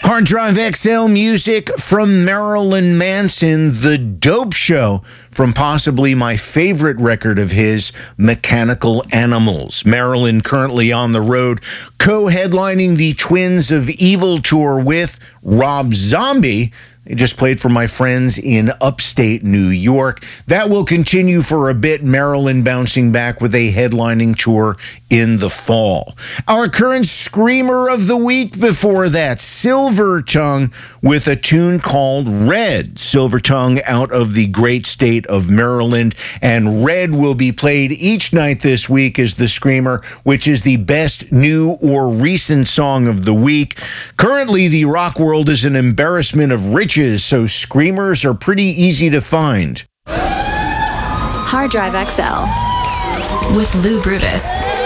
Hard Drive XL music from Marilyn Manson, The Dope Show, from possibly my favorite record of his, Mechanical Animals. Marilyn currently on the road, co-headlining the Twins of Evil tour with Rob Zombie. They just played for my friends in upstate New York. That will continue for a bit, Marilyn bouncing back with a headlining tour in the fall. Our current screamer of the week before that, Silvertongue, with a tune called Red. Silvertongue out of the great state of Maryland, and Red will be played each night this week as the screamer, which is the best new or recent song of the week. Currently, the rock world is an embarrassment of riches, so screamers are pretty easy to find. Hard Drive XL with Lou Brutus.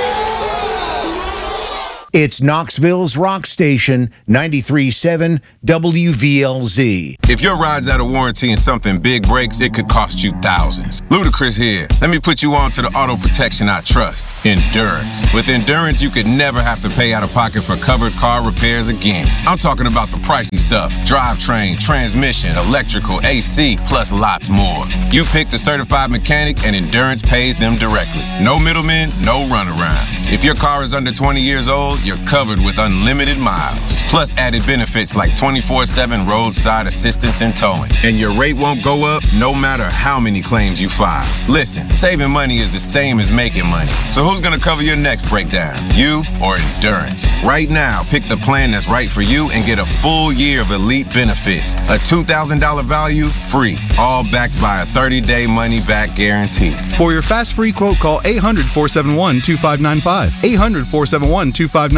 It's Knoxville's rock station, 93.7 WVLZ. If your ride's out of warranty and something big breaks, it could cost you thousands. Ludacris here. Let me put you on to the auto protection I trust, Endurance. With Endurance, you could never have to pay out of pocket for covered car repairs again. I'm talking about the pricey stuff: drivetrain, transmission, electrical, AC, plus lots more. You pick the certified mechanic and Endurance pays them directly. No middlemen, no runaround. If your car is under 20 years old, you're covered with unlimited miles. Plus added benefits like 24/7 roadside assistance and towing. And your rate won't go up no matter how many claims you file. Listen, saving money is the same as making money. So who's gonna cover your next breakdown? You or Endurance? Right now, pick the plan that's right for you and get a full year of elite benefits. A $2,000 value, free. All backed by a 30-day money-back guarantee. For your fast free quote, call 800-471-2595. 800-471-2595.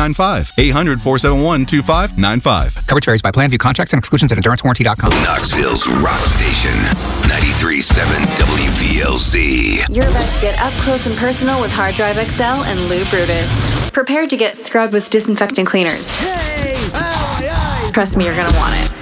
800-471-2595. Coverage varies by plan. View contracts and exclusions at EnduranceWarranty.com. Knoxville's rock station, 93.7 WVLZ. You're about to get up close and personal with Hard Drive XL and Lou Brutus. Prepare to get scrubbed with disinfectant cleaners. Trust me, you're going to want it.